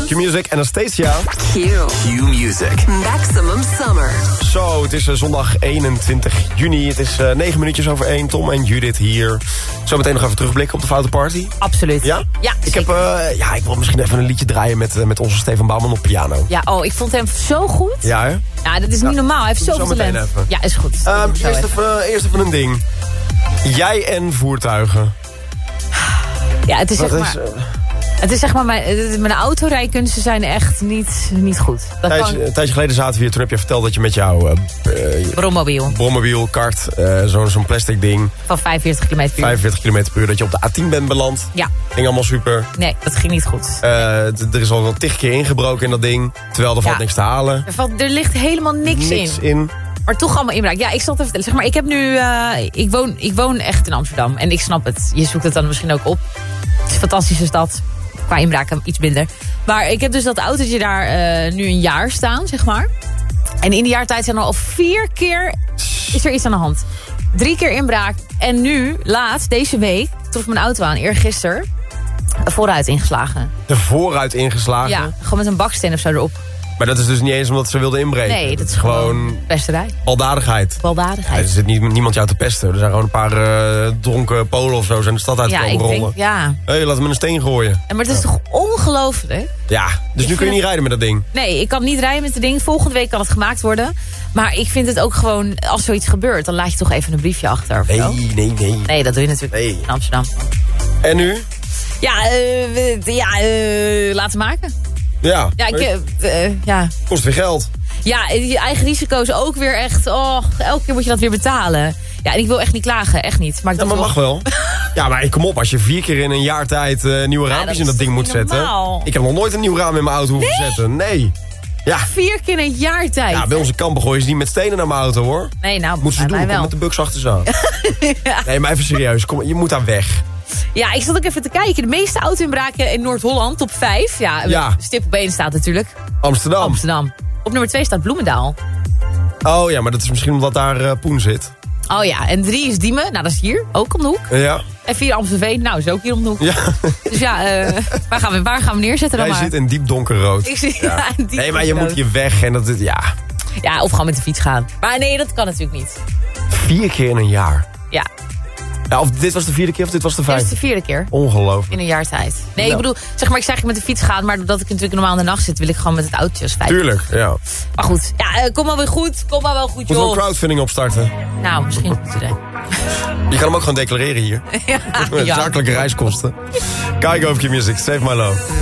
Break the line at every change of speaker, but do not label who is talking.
Q-Music, Anastasia.
Q-Music.
Maximum Summer.
Zo, het is zondag 21 juni. Het is 9 minuutjes over 1. Tom en Judith hier. Zometeen nog even terugblikken op de Foute Party.
Absoluut.
Ja?
Ja,
ik wil misschien even een liedje draaien met onze Stefan Bouwman op piano.
Ja, ik vond hem zo goed.
Ja, hè?
Ja, dat is niet normaal. Hij heeft zoveel talent.
Even.
Ja, is goed.
Eerst even een ding. Jij en voertuigen.
Ja, het is het is zeg maar, mijn autorijkunsten zijn echt niet goed.
Een tijdje geleden zaten we hier, toen heb je verteld dat je met jouw brommobiel, kart, zo'n plastic ding.
Van 45 km/uur.
45 km per uur, dat je op de A10 bent beland.
Ja.
Ging allemaal super.
Nee, dat ging niet goed.
Er is al wel 10 keer ingebroken in dat ding, terwijl er valt niks te halen.
Er ligt helemaal niks in. Maar toch allemaal inbraak. Ja, ik zal het even vertellen. Zeg maar, ik heb nu... ik woon echt in Amsterdam. En ik snap het. Je zoekt het dan misschien ook op. Het is een fantastische stad. Qua inbraken iets minder. Maar ik heb dus dat autootje daar nu een jaar staan, zeg maar. En in die jaartijd zijn er al 4 keer... is er iets aan de hand. 3 keer inbraak. En nu, laatst, deze week, trof mijn auto aan. Eergisteren. Vooruit ingeslagen.
De vooruit ingeslagen?
Ja, gewoon met een baksteen of zo erop.
Maar dat is dus niet eens omdat ze wilden inbreken?
Nee, dat is gewoon pesterij.
Baldadigheid.
Ja,
er zit niemand jou te pesten. Er zijn gewoon een paar dronken Polen of zo zijn de stad uitgekomen rollen. Hé, laat hem een steen gooien.
Maar het is toch ongelooflijk?
Ja, dus nu kun je niet rijden met dat ding? Nee,
ik kan niet rijden met dat ding. Volgende week kan het gemaakt worden. Maar ik vind het ook gewoon, als zoiets gebeurt, dan laat je toch even een briefje achter. Of zo. Nee, dat doe je natuurlijk in Amsterdam.
En nu?
Laten maken.
Ja. Kost weer geld.
Ja, je eigen risico's ook weer echt. Elke keer moet je dat weer betalen. Ja, en ik wil echt niet klagen, echt niet. Maar
maar mag wel. Ja, maar kom op, als je 4 keer in een jaar tijd nieuwe raampjes in dat ding moet zetten. Ik heb nog nooit een nieuw raam in mijn auto hoeven zetten. Nee. Ja.
4 keer in een jaar tijd.
Ja, bij onze kampen gooien ze niet met stenen naar mijn auto, hoor.
Nee, nou,
moeten ze doen,
wel.
Met de buks achter zo. Ja. Nee, maar even serieus. Kom, je moet daar weg.
Ja, ik zat ook even te kijken. De meeste auto-inbraken in Noord-Holland, top 5. Ja. Stip op 1 staat natuurlijk. Amsterdam. Op nummer 2 staat Bloemendaal.
Oh ja, maar dat is misschien omdat daar Poen zit.
Oh ja, en 3 is Diemen. Nou, dat is hier, ook om de hoek.
Ja.
En 4 Amstelveen, nou, is ook hier om de hoek.
Ja.
Dus ja, waar gaan we neerzetten dan?
Jij zit in diep donkerrood.
Ik zit
in diep Nee, maar je moet hier weg en dat is,
Ja, of gewoon met de fiets gaan. Maar nee, dat kan natuurlijk niet.
4 keer in een jaar?
Ja.
Ja, of dit was de 4e keer of dit was de 5e?
Dit is de 4e keer.
Ongelooflijk.
In een jaar tijd. Nee, ik bedoel, zeg maar, ik zeg met de fiets gaan, maar doordat ik natuurlijk normaal in de nacht zit, wil ik gewoon met het autootje als 5.
Tuurlijk, ja.
Maar goed, kom maar weer goed. Kom maar wel goed, joh.
Moet wel een crowdfunding opstarten.
Nou, misschien moet je dat.
Je kan hem ook gewoon declareren hier. Zakelijke reiskosten. Kijk over Q-Music, Save My Love.